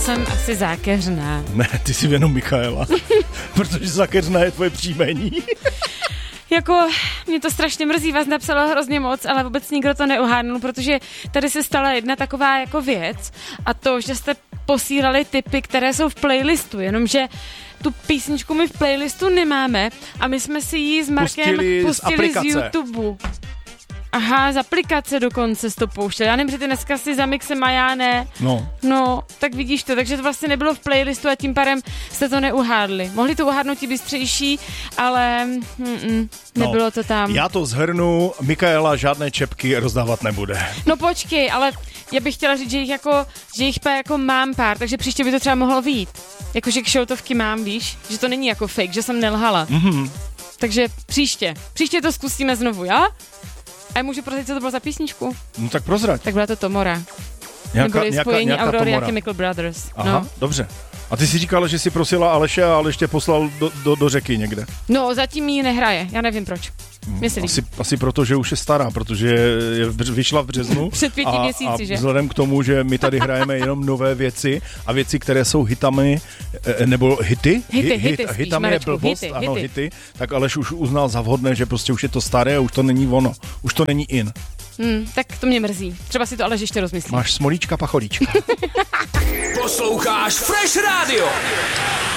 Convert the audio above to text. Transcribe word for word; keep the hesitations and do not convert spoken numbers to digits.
jsem asi zákeřná. Ne, ty jsi jenom Michaela, protože zákeřná je tvoje příjmení. Jako, mě to strašně mrzí, vás napsalo hrozně moc, ale vůbec nikdo to neuhádnul, protože tady se stala jedna taková jako věc a to, že jste posílali tipy, které jsou v playlistu, jenomže tu písničku my v playlistu nemáme a my jsme si ji s Markem pustili, pustili z, z YouTube. Aha, z aplikace dokonce to pouštěl. Já nevím, že ty dneska si za mixem a já ne. No. No, tak vidíš to, takže to vlastně nebylo v playlistu a tím pádem jste to neuhádli. Mohli to uhádnout ti bystřejší, ale mm, nebylo no, to tam. Já to zhrnu, Michaela žádné čepky rozdávat nebude. No počkej, ale já bych chtěla říct, že jich jako, že jich pár jako mám pár, takže příště by to třeba mohlo vyjít. Jakože kšoutovky mám, víš, že to není jako fake, že jsem nelhala. Mhm. Takže příště, příště to zkusíme znovu, jo? A já můžu prozradit, co to bylo za písničku? No tak prozrať. Tak byla to Tomora. Nějaká, Nebyly nějaká, spojení nějaká Aurory a Tomora. Chemical Brothers. Aha, No. dobře. A ty si říkala, že jsi prosila Aleše a Aleš tě poslal do, do, do řeky někde. no, zatím jí nehraje, já nevím proč. Myslím. Asi, asi proto, že už je stará, protože je v, vyšla v březnu. Před pěti a, měsíci, a že? vzhledem k tomu, že my tady hrajeme jenom nové věci a věci, které jsou hitami, eh, nebo hity? Hity, Hi- hity hit, spíš, hitami je Marečku, blbost, hity, ano, hity. hity. Tak Aleš už uznal za vhodné, že prostě už je to staré a už to není ono. Už to není in. Hmm, tak to mě mrzí. Třeba si to ale ještě rozmyslím. Máš smolíčka, pacholíčka. Posloucháš Fresh Radio.